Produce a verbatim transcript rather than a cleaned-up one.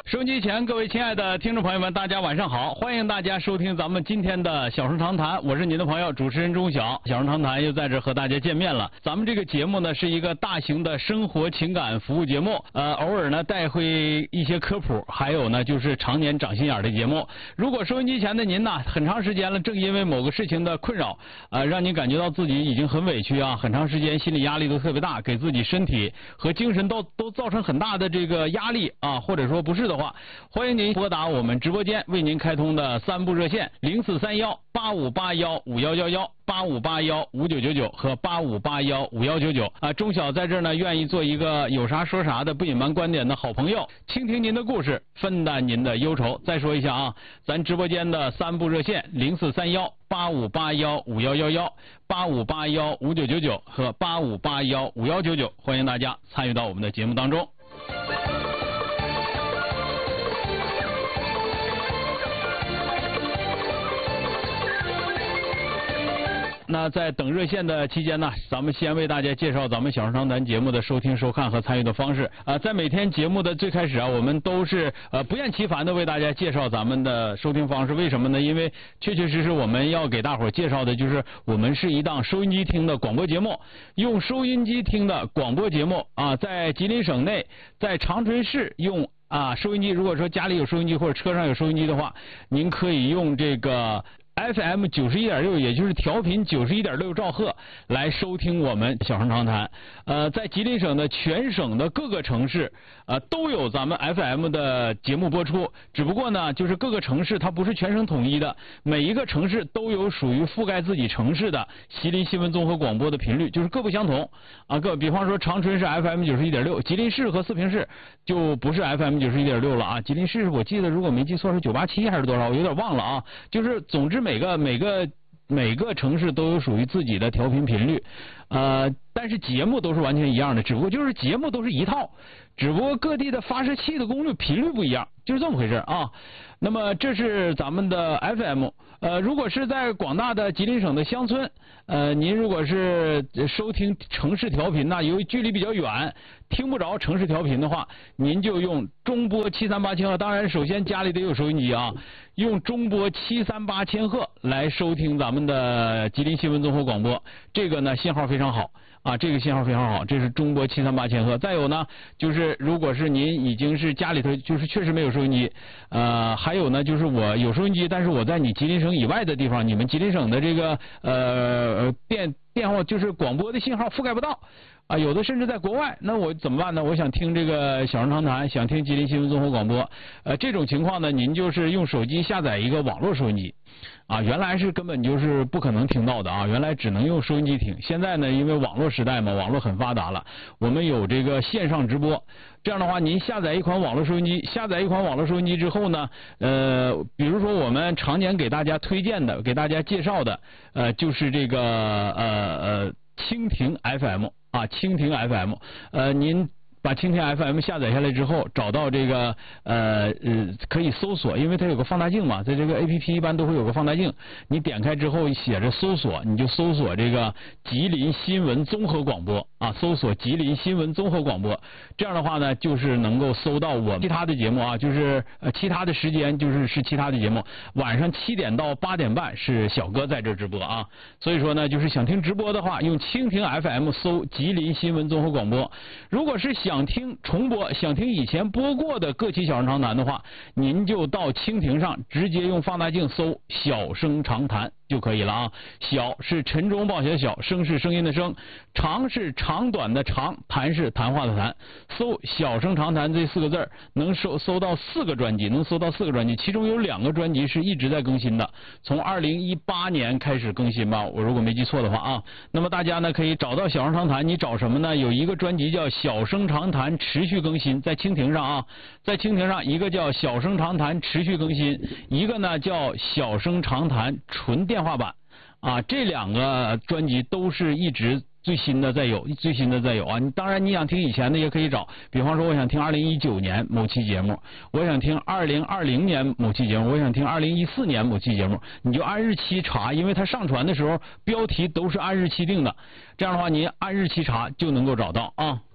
收音机前各位亲爱的听众朋友们，大家晚上好！欢迎大家收听咱们今天的小声长谈，我是您的朋友主持人钟晓。小声长谈又在这和大家见面了。咱们这个节目呢是一个大型的生活情感服务节目，呃，偶尔呢带会一些科普，还有呢就是常年长心眼的节目。如果收音机前的您呢，很长时间了，正因为某个事情的困扰，呃，让您感觉到自己已经很委屈啊，很长时间心理压力都特别大，给自己身体和精神都都造成很大的这个压力啊，或者说不适的话，欢迎您拨打我们直播间为您开通的三部热线零四三幺八五八幺五幺幺幺、八五八幺五九九九和八五八幺五幺九九啊。钟晓在这儿呢，愿意做一个有啥说啥的不隐瞒观点的好朋友，倾听您的故事，分担您的忧愁。再说一下啊，咱直播间的三部热线零四三幺八五八幺五幺幺幺、八五八幺五九九九和八五八幺五幺九九，欢迎大家参与到我们的节目当中。那在等热线的期间呢，咱们先为大家介绍咱们小声长谈节目的收听、收看和参与的方式啊、呃。在每天节目的最开始啊，我们都是呃不厌其烦的为大家介绍咱们的收听方式。为什么呢？因为确确实实我们要给大伙儿介绍的就是我们是一档收音机听的广播节目，用收音机听的广播节目啊，在吉林省内，在长春市用啊收音机，如果说家里有收音机或者车上有收音机的话，您可以用这个F M 九十一点六，也就是调频九十一点六兆赫来收听我们小声长谈。呃，在吉林省的全省的各个城市，呃，都有咱们 F M 的节目播出。只不过呢，就是各个城市它不是全省统一的，每一个城市都有属于覆盖自己城市的吉林新闻综合广播的频率，就是各不相同啊。各比方说长春是 F M 九十一点六，吉林市和四平市就不是 F M 九十一点六了啊。吉林市我记得如果没记错是九八七还是多少，我有点忘了啊。就是总之每个每个每个城市都有属于自己的调频频率，呃，但是节目都是完全一样的，只不过就是节目都是一套，只不过各地的发射器的功率频率不一样，就是这么回事啊。那么这是咱们的 F M， 呃，如果是在广大的吉林省的乡村，呃，您如果是收听城市调频呢，由于距离比较远，听不着城市调频的话，您就用中波七三八千赫，当然首先家里得有收音机啊，用中波七三八千赫来收听咱们的吉林新闻综合广播，这个呢信号非常好。啊，这个信号非常好，这是中波七三八千赫。再有呢，就是如果是您已经是家里头就是确实没有收音机，呃，还有呢，就是我有收音机，但是我在你吉林省以外的地方，你们吉林省的这个呃电电话就是广播的信号覆盖不到。啊，有的甚至在国外，那我怎么办呢？我想听这个小声长谈，想听吉林新闻综合广播，呃，这种情况呢，您就是用手机下载一个网络收音机，啊，原来是根本就是不可能听到的啊，原来只能用收音机听。现在呢，因为网络时代嘛，网络很发达了，我们有这个线上直播。这样的话，您下载一款网络收音机，下载一款网络收音机之后呢，呃，比如说我们常年给大家推荐的、给大家介绍的，呃，就是这个呃呃蜻蜓 F M。啊，蜻蜓 F M， 呃，您把蜻蜓 F M 下载下来之后，找到这个呃呃可以搜索，因为它有个放大镜嘛，在这个 A P P 一般都会有个放大镜，你点开之后写着搜索，你就搜索这个吉林新闻综合广播啊，搜索吉林新闻综合广播，这样的话呢，就是能够搜到我其他的节目啊，就是呃其他的时间就是是其他的节目，晚上七点到八点半是小哥在这直播啊，所以说呢，就是想听直播的话，用蜻蜓 F M 搜吉林新闻综合广播，如果是想听重播，想听以前播过的各期小声长谈的话，您就到蜻蜓上直接用放大镜搜小声长谈就可以了啊。小是晨钟报晓的小，声是声音的声，长是长短的长，谈是谈话的谈。搜小声长谈这四个字能搜搜到四个专辑，能搜到四个专辑，其中有两个专辑是一直在更新的，从二零一八年开始更新吧，我如果没记错的话啊。那么大家呢可以找到小声长谈，你找什么呢？有一个专辑叫小声长谈持续更新，在蜻蜓上啊，在蜻蜓上一个叫小声长谈持续更新，一个呢叫小声长谈纯电话版啊，这两个专辑都是一直最新的在有，最新的在有啊。当然你想听以前的也可以找，比方说我想听二零一九年某期节目，我想听二零二零年某期节目，我想听二零一四年某期节目，你就按日期查，因为它上传的时候标题都是按日期定的，这样的话你按日期查就能够找到啊。